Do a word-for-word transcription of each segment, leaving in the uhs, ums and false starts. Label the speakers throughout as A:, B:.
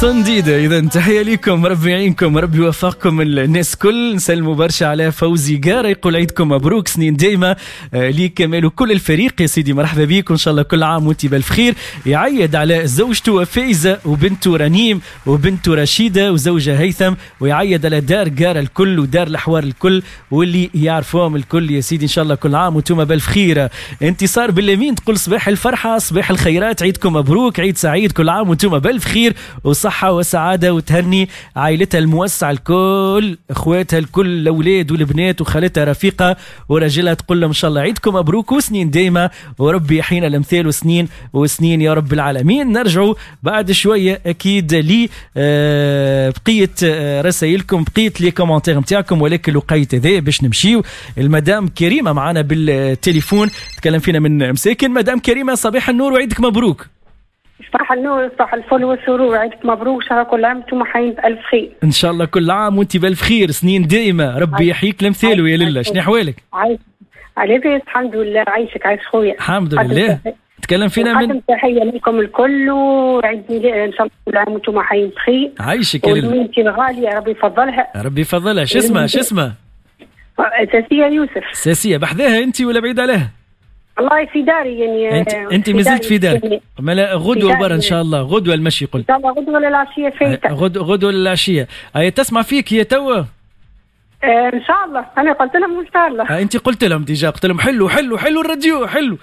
A: صنديدة. إذا تحية لكم، ربي يعينكم، ربي يوفقكم الناس كل. نسلموا برشا على فوزي قارة، يقول عيدكم مبروك سنين دايما ليك كمال وكل الفريق يا سيدي، مرحبا بيك وإن شاء الله كل عام وانتي بالف خير. يعيد على زوجته فايزة وبنته رنيم وبنته رشيدة وزوجها هيثم، ويعيد على دار قارة الكل ودار الحوار الكل واللي يعرفوهم الكل يا سيدي. إن شاء الله كل عام وانتم بالف خير. انتصار باليمين تقول صباح الفرحة صباح الخيرات، عيدكم مبروك، عيد سعيد، كل عام وانتم بالف خير وصحة وسعادة، وتهني عائلتها الموسعة الكل، اخواتها الكل، الاولاد والبنات وخالتها رفيقة ورجلها، تقول لهم ان شاء الله عيدكم مبروك وسنين دايما، وربي يحيينا الامثال وسنين وسنين يا رب العالمين. نرجعوا بعد شوية اكيد لي آه بقية آه رسائلكم، بقية لي كومنتير نتاعكم، ولكن لقيت ذا باش نمشيو. المدام كريمة معنا بالتليفون تكلم فينا من مساكن. مدام كريمة صباح النور وعيدك مبروك.
B: صباح النور، صباح الفل والسرور، عيدك مبروك، شهر كل عام وانتم حيين بألف خير.
A: ان شاء الله كل عام وانت بالف خير، سنين دائمة، ربي يحييك الامثال ويا لله. شنو احوالك؟
B: عايش على بيت الحمد لله، عايشك عايش خويا.
A: الحمد لله. تكلم فينا من
B: تحية لكم الكل، وعيد ميلاد ان شاء الله كل عام وانتم حيين بخير.
A: عايشك يا لله.
B: وبنتي الغالية ربي يفضلها.
A: ربي يفضلها. شو اسمها شو اسمها؟
B: ساسية يوسف.
A: ساسية. بحذاها انت ولا بعيد عليها؟
B: والله في داري يعني.
A: انت انت مازلت في دارك؟ ملا غدوه برا ان شاء الله، غدوه المشي قلت.
B: ان شاء الله غدوه للعشيه فايته.
A: غد غدوه للعشيه. هي تسمع فيك هي توا؟
B: آه ان شاء الله. انا قلت لهم ان شاء الله.
A: انت قلت لهم ديجا، قلت لهم حلو حلو حلو الراديو حلو.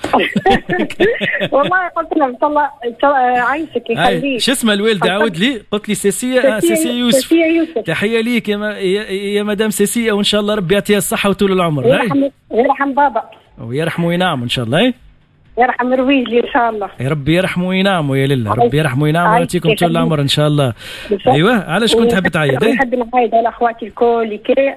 B: والله قلت لهم ان شاء الله عايشك يخليك.
A: شو اسمها الوالده؟ عاود لي. قلت لي ساسيه. ساسيه يوسف.
B: ساسيه يوسف.
A: تحيه ليك يا, ما يا, يا مدام ساسيه، وان شاء الله ربي يعطيها الصحه وطول العمر.
B: يرحم يرحم بابا
A: ويرحم وينعم ان شاء الله.
B: يرحم رويجلي ان شاء الله.
A: يا ربي يرحم وينعم ويا لله. ربي يرحم وينعم ويعطيكم طول العمر ان شاء الله. ايوه. علاش كنت حاب تعيد؟
B: نحب نعيد على اخواتي الكل كي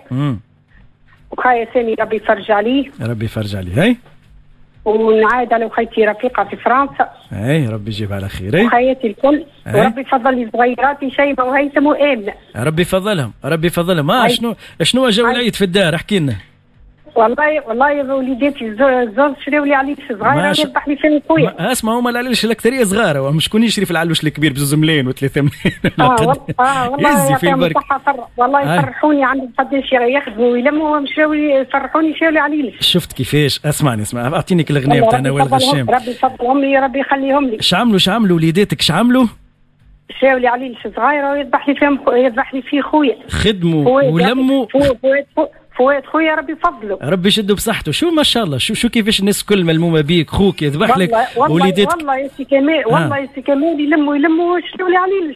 B: وخايا سامي ربي يفرج عليه.
A: ربي يفرج عليه. هاي.
B: ونعايد على خيتي رفيقه في فرنسا.
A: اي ربي يجيبها على خير. اي
B: وخياتي الكل. وربي يفضل لي صغيراتي شيماء وهيثم وآمنة.
A: ربي يفضلهم ربي يفضلهم. اه شنو شنو جو العيد في الدار؟ احكي لنا.
B: والله والله يا وليداتي الزوج شراو لي عليش صغيره ويربح لي فيهم خويا.
A: اسمع هما العلوش الاكثريه صغار، ومش شكون يشري العلوش الكبير بزوز ملايين وثلاثة ملايين.
B: اه اه والله يعطيهم الصحه. فرح والله يفرحوني، عندهم قداش ياخذوا ويلموا ومشاو يفرحوني شراو لي عليش.
A: شفت كيفاش؟ اسمعني اسمع اعطيني الاغنيه تاع نوال غشام.
B: ربي يفضلهم لي، ربي يخليهم لي.
A: اش عملوا اش عملوا وليداتك؟ اش عملوا؟
B: شراو لي عليش صغيره ويذبح لي فيهم يذبح لي فيه خويا.
A: خدموا ولموا.
B: فؤاد خويا ربي يفضله.
A: ربي يشدوا بصحته. شو ما شاء الله. شو شو كيفاش الناس كل ملمومه بيك، خوك يذبح لك
B: وليداتك. والله يا سي كمال والله يا سي كمال يلموا يلموا ويشتروا لي عليش.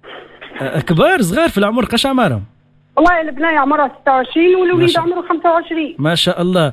A: كبار صغار في العمر؟ قاش عمرهم؟
B: والله البنايه عمرها ستة وعشرين والوليد عمره خمسة وعشرين.
A: ما شاء الله.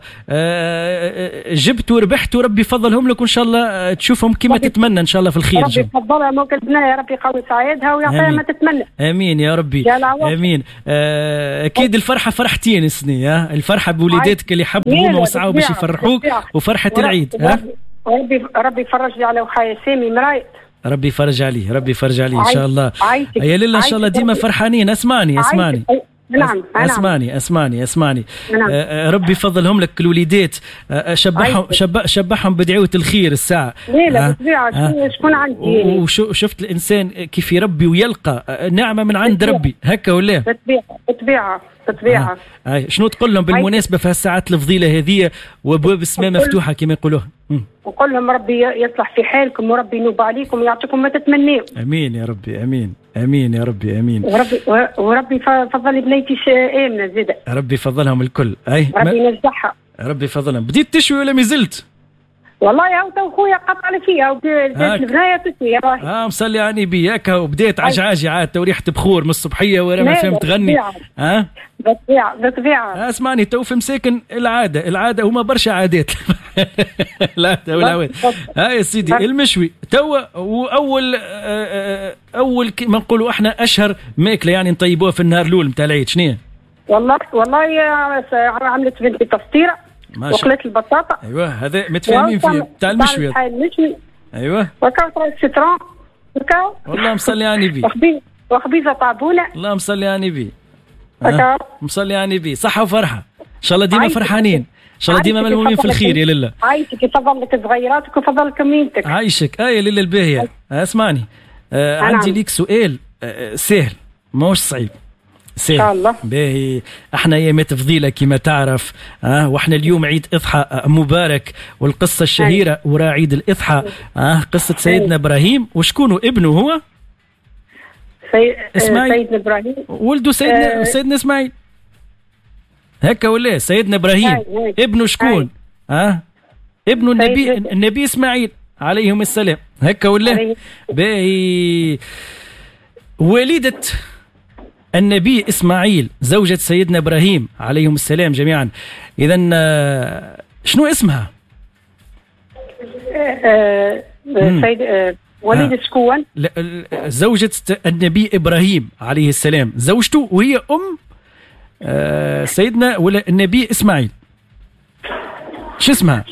A: آه جبت وربحت وربي يفضلهم لك، وان شاء الله تشوفهم كما تتمنى ان شاء الله في الخير.
B: ربي يفضلها موك البنايه، ربي يقوي سعادها ويعطيها ما تتمنى.
A: امين يا ربي. امين. آه اكيد الفرحه فرحتين السنه. ها الفرحه بوليداتك اللي حبوا هما وسعوا باش يفرحوك، وفرحه العيد. ها
B: ربي ربي يفرج لي على وخايا سامي مرايت.
A: ربي يفرج عليه ربي يفرج عليه ان شاء الله. يا لله ان شاء الله ديما فرحانين. اسمعني اسمعني
B: نعم
A: اسمعني اسمعني اسمعني نعم. آه ربي يفضلهم لك الوليدات. آه شبحهم شب شبحهم بدعوة الخير الساعة.
B: لا لا بالطبيعة. آه شكون عندي
A: وشفت الإنسان كيف يربي ويلقى نعمة من عند ربي هكا ولا؟
B: بالطبيعة بالطبيعة بالطبيعة.
A: آه. آه. شنو تقول لهم بالمناسبة في هالساعات الفضيلة هذه وابواب السماء مفتوحة كما يقولوها؟
B: وقول لهم ربي يصلح في حالكم وربي ينوب عليكم ويعطيكم ما تتمنوا.
A: امين يا ربي امين امين يا ربي امين.
B: وربي وربي فضل بنيتي آمنة زيادة.
A: ربي يفضلهم الكل. اي
B: ربي ينجحها.
A: ربي يفضلهم. بديت تشوي ولا مازلت؟
B: والله يا تو خويا قطع لي فيها وبدات البنايه تسوي راهي. اه
A: مصلي عني بياك وبديت عجعاجي عاد وريحه بخور من الصبحيه ورا ما فهمت تغني.
B: ها بالطبيعه بالطبيعه.
A: اسمعني تو في مساكن العاده العاده هما برشا عادات. العاده والعواد. ها يا سيدي المشوي تو واول اول كما نقولوا احنا اشهر ماكله يعني نطيبوها في النهار الاول نتاع العيد شنو؟
B: والله والله عملت بنتي تفطيره وقلت البطاطا.
A: ايوه هذا متفاهمين فيه بتاع المشوي.
B: بتاع المشوي.
A: ايوه
B: وكاو السيترون وكاو.
A: والله مصلي على النبي.
B: وخبيزه وخبيزه طابونه.
A: الله مصلي على النبي. وكاو مصلي على النبي. صحه وفرحه ان شاء الله ديما فرحانين ان شاء الله ديما ملمومين في الخير يا لله.
B: عايشك يفضل لك صغيراتك ويفضل لك كمينتك.
A: عايشك. اه يا لله الباهيه. اسمعني آه عندي ليك سؤال. سهل ماهوش صعيب.
B: ان شاء الله.
A: باهي احنا ايامات فضيله كما تعرف اه واحنا اليوم عيد اضحى مبارك، والقصه الشهيره وراء عيد الاضحى اه قصه سيدنا ابراهيم. وشكون ابنه هو؟
B: سي... سيدنا ابراهيم
A: ولده سيدنا آه. سيدنا اسماعيل هكا ولا سيدنا ابراهيم هاي هاي. ابنه شكون؟ اه ابنه النبي النبي اسماعيل عليهم السلام هكا ولا؟ باهي والدة النبي إسماعيل زوجة سيدنا إبراهيم عليهم السلام جميعا، إذا شنو اسمها؟
B: سيد وليدة شكون؟
A: زوجة النبي إبراهيم عليه السلام، زوجته وهي أم سيدنا ولا النبي إسماعيل. شو اسمها؟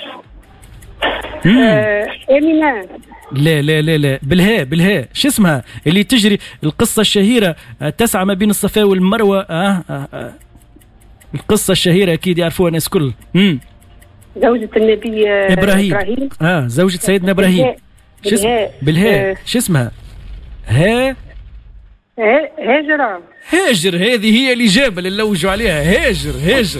B: آمنة.
A: لا لا لا لا بالهاء بالهاء. شو اسمها اللي تجري القصة الشهيرة تسعى ما بين الصفا والمروة؟ آه آه آه. القصة الشهيرة أكيد يعرفوها الناس كل. امم
B: زوجة النبي
A: إبراهيم. إبراهيم اه زوجة سيدنا إبراهيم. شو اسمها بالهاء؟ آه. شو اسمها؟ ها
B: هاجرة.
A: هاجر هذه هي الإجابة اللي نلوجوا عليها. هاجر هاجر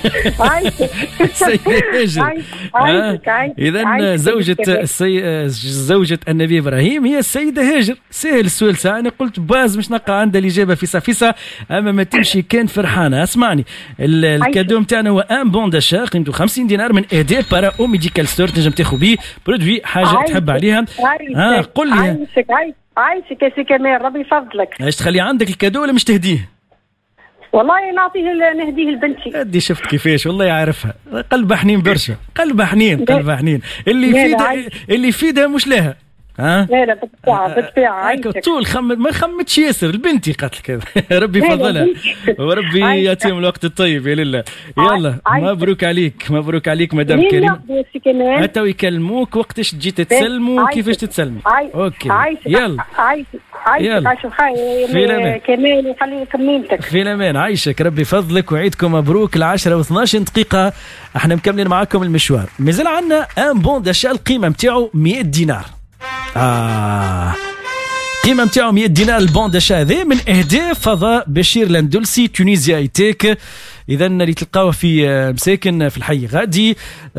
A: سيدة هاجر. إذا زوجة السي... زوجة النبي إبراهيم هي السيدة هاجر. سهل السؤال ساعة. أنا قلت باز مش نلقى عندها الإجابة فيسا فيسا، أما ما تمشي كان فرحانة. اسمعني الكادو نتاعنا هو ان بون داشا قيمته خمسين دينار من ايدي بارا او ميديكال ستور، تنجم تاخذ بيه برودوي حاجة تحب عليها. ها قل لي
B: عايشك يا سي كمال ربي يفضلك.
A: ايش تخلي عندك الكادو ولا مش تهديه؟
B: والله نعطيه نهديه لبنتي.
A: ادي شفت كيفاش والله يعرفها قلبها حنين برشا. قلبها حنين قلبها حنين اللي يفيدها اللي يفيدها مش لها. ها
B: لا لا بالطبيعة بالطبيعة عايشك
A: طول خمد ما خمتش ياسر البنتي قالت كذا. ربي يفضلها وربي يعطيهم الوقت الطيب يا لله. يلا مبروك عليك مبروك عليك مدام كريم. حتى يكلموك وقتاش تجي تتسلموا وكيفاش تتسلموا. اوكي يلا
B: عايشك عايشك عايشك خير كمال وخلي لك ميمتك
A: في الامان. عايشك ربي يفضلك وعيدكم مبروك. العشرة واثناش دقيقة احنا مكملين معاكم المشوار. مازال عندنا ان بون داشا القيمة نتاعو مئة دينار. آه قيمة متاعو مئة دينار. البون داشا هذا من اهداف فضاء بشير الاندلسي تونيزيا ايتيك. اذا اللي تلقاوه في مساكن في الحي غادي.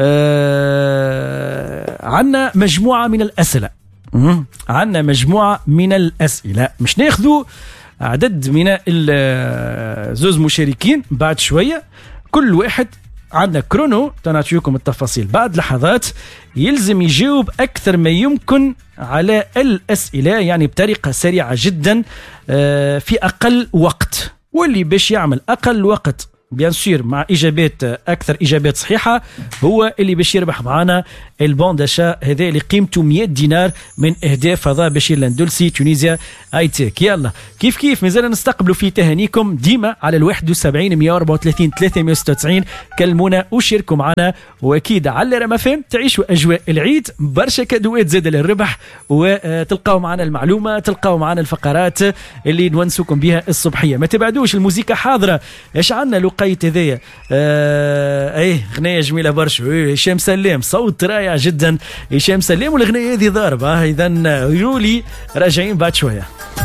A: آه عندنا مجموعة من الأسئلة. عندنا مجموعة من الأسئلة مش ناخذوا عدد من الزوز مشاركين بعد شوية. كل واحد عندنا كرونو تنعطيكم التفاصيل بعد لحظات. يلزم يجاوب أكثر ما يمكن على الأسئلة يعني بطريقة سريعة جدا في أقل وقت، واللي باش يعمل أقل وقت بيان سور مع إجابات أكثر إجابات صحيحة هو اللي باش يربح معنا البون داشا هذا اللي قيمته مئة دينار من إهداف فضاء بشير الاندلسي تونيزيا ايتيك. يلا كيف كيف مازال نستقبلوا في تهانيكم ديما على الواحد وسبعين مئة وأربعة وثلاثين ثلاثمئة وستة وتسعين. كلمونا وشاركوا معنا، واكيد على رما فهم تعيشوا اجواء العيد. برشا كادوات زاد للربح، وتلقاو معنا المعلومه تلقاو معنا الفقرات اللي نونسوكم بها الصبحيه. ما تبعدوش الموسيقى حاضره. ايش عندنا لقيت هذايا آه ايه غنيه جميله برشا. هشام سلام صوت رائع جدا. هشام سلام والغنيه هذه ضاربه. اذا يولي راجعين بعد شويه.